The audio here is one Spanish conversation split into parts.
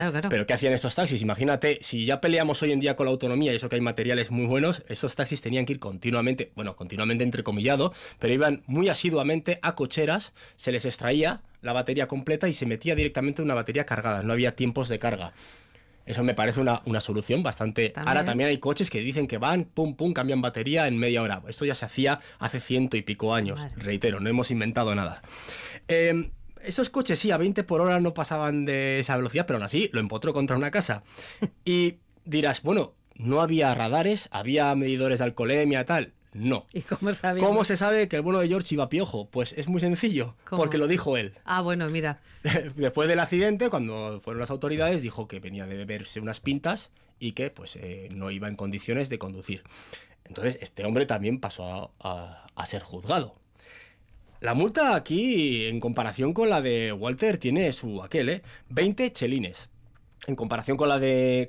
Claro. Pero ¿qué hacían estos taxis? Imagínate, si ya peleamos hoy en día con la autonomía y eso que hay materiales muy buenos, esos taxis tenían que ir continuamente, bueno, continuamente entrecomillado, pero iban muy asiduamente a cocheras, se les extraía la batería completa y se metía directamente una batería cargada, no había tiempos de carga. Eso me parece una solución bastante... ¿También? Ahora también hay coches que dicen que van, pum, pum, cambian batería en media hora. Esto ya se hacía hace 100 y pico años. Madre. Reitero, no hemos inventado nada. Estos coches sí, a 20 por hora no pasaban de esa velocidad, pero aún así lo empotró contra una casa. Y dirás, bueno, no había radares, había medidores de alcoholemia, tal... No. ¿Y cómo sabía? ¿Cómo se sabe que el bueno de George iba a piojo? Pues es muy sencillo, ¿Cómo? porque lo dijo él. Ah, bueno, mira. Después del accidente, cuando fueron las autoridades, dijo que venía de beberse unas pintas y que pues no iba en condiciones de conducir. Entonces, este hombre también pasó a ser juzgado. La multa aquí, en comparación con la de Walter, tiene su aquel, 20 chelines. En comparación con la de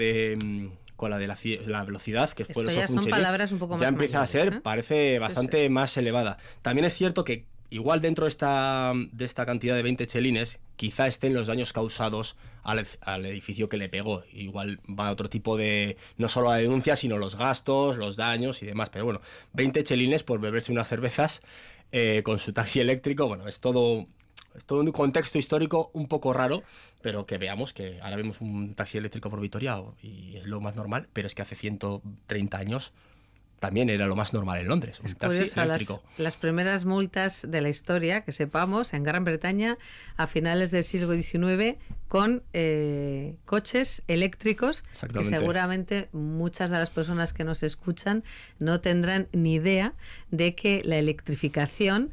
la velocidad, que fue Esto los ya son palabras un poco más ya empieza a ser, mayores, ¿eh? parece bastante Sí. más elevada. También es cierto que igual dentro de esta cantidad de 20 chelines, quizá estén los daños causados al edificio que le pegó. Igual va a otro tipo de... no solo la denuncia, sino los gastos, los daños y demás. Pero bueno, 20 chelines por beberse unas cervezas con su taxi eléctrico. Bueno, es todo un contexto histórico un poco raro, pero que veamos que ahora vemos un taxi eléctrico por Vitoria y es lo más normal, pero es que hace 130 años también era lo más normal en Londres, un taxi eléctrico. Las primeras multas de la historia, que sepamos, en Gran Bretaña a finales del siglo XIX con coches eléctricos, que seguramente muchas de las personas que nos escuchan no tendrán ni idea de que la electrificación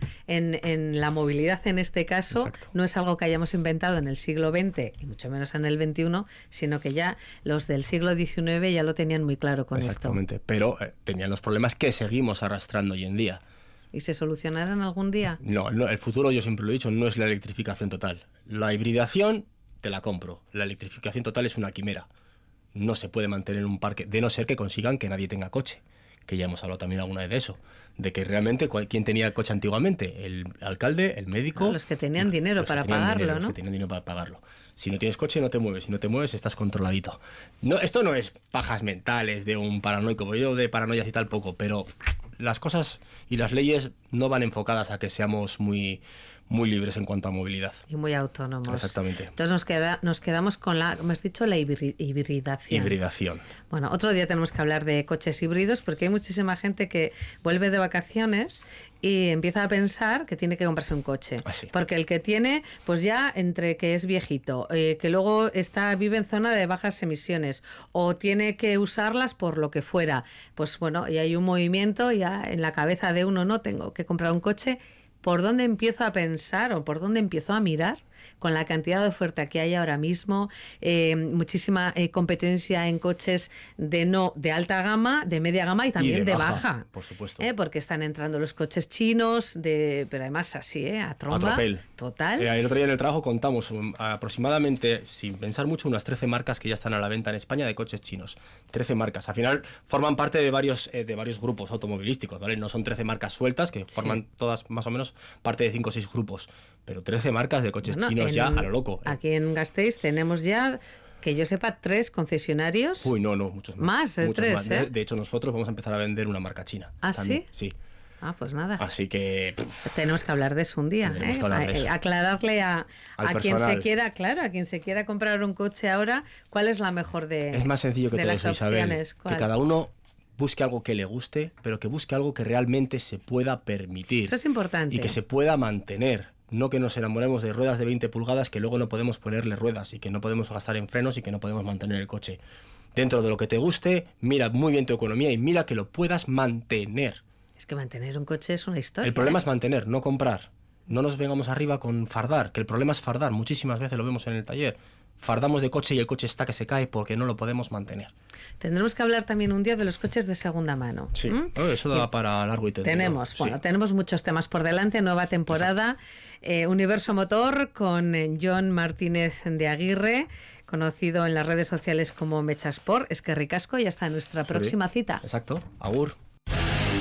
en la movilidad en este caso no es algo que hayamos inventado en el siglo XX y mucho menos en el XXI, sino que ya los del siglo XIX ya lo tenían muy claro con esto. Exactamente, pero tenían los problemas que seguimos arrastrando hoy en día. ¿Y se solucionarán algún día? No, el futuro, yo siempre lo he dicho, no es la electrificación total. La hibridación te la compro. La electrificación total es una quimera. No se puede mantener un parque, de no ser que consigan que nadie tenga coche. Que ya hemos hablado también alguna vez de eso. De que realmente, ¿quién tenía coche antiguamente? El alcalde, el médico... Los que tenían dinero para pagarlo, ¿no? Los que tenían dinero para pagarlo. Si no tienes coche, no te mueves. Si no te mueves, estás controladito. No, esto no es pajas mentales de un paranoico. Porque yo de paranoias y tal poco, pero las cosas y las leyes no van enfocadas a que seamos muy libres en cuanto a movilidad. Y muy autónomos. Exactamente. Entonces nos quedamos con como has dicho, la hibridación. Hibridación. Bueno, otro día tenemos que hablar de coches híbridos porque hay muchísima gente que vuelve de vacaciones y empieza a pensar que tiene que comprarse un coche. Porque el que tiene, pues ya entre que es viejito, que luego vive en zona de bajas emisiones o tiene que usarlas por lo que fuera, pues bueno, y hay un movimiento ya en la cabeza de uno, no tengo que comprar un coche. ¿Por dónde empiezo a pensar o por dónde empiezo a mirar? Con la cantidad de oferta que hay ahora mismo, muchísima competencia en coches de alta gama, de media gama y también y de baja. Por supuesto. Porque están entrando los coches chinos, pero además así, a tromba. A tropel. Total. El otro día en el trabajo contamos aproximadamente, sin pensar mucho, unas 13 marcas que ya están a la venta en España de coches chinos. 13 marcas. Al final forman parte de varios grupos automovilísticos, ¿vale? No son 13 marcas sueltas, que forman todas más o menos parte de 5 o 6 grupos. Pero 13 marcas de coches chinos ya a lo loco. Aquí en Gasteiz tenemos ya, que yo sepa, 3 concesionarios. Uy, no, muchos más. Más de 3, más. De hecho, nosotros vamos a empezar a vender una marca china. ¿Ah, también. sí? Sí. Ah, pues nada. Así que... tenemos que hablar de eso un día. Aclararle a quien se quiera, a quien se quiera comprar un coche ahora, cuál es la mejor de Es más sencillo que todo eso, Isabel. Que cada uno busque algo que le guste, pero que busque algo que realmente se pueda permitir. Eso es importante. Y que se pueda mantener. No que nos enamoremos de ruedas de 20 pulgadas que luego no podemos ponerle ruedas y que no podemos gastar en frenos y que no podemos mantener el coche. Dentro de lo que te guste, mira muy bien tu economía y mira que lo puedas mantener. Es que mantener un coche es una historia. El problema es mantener, no comprar. No nos vengamos arriba con fardar, que el problema es fardar. Muchísimas veces lo vemos en el taller. Fardamos de coche y el coche está que se cae porque no lo podemos mantener. Tendremos que hablar también un día de los coches de segunda mano. Sí, eso da para largo y tendido. Tenemos muchos temas por delante, nueva temporada. Universo Motor con Jon Martínez de Aguirre, conocido en las redes sociales como Mechasport. Es que ricasco y hasta nuestra próxima cita. Exacto, agur.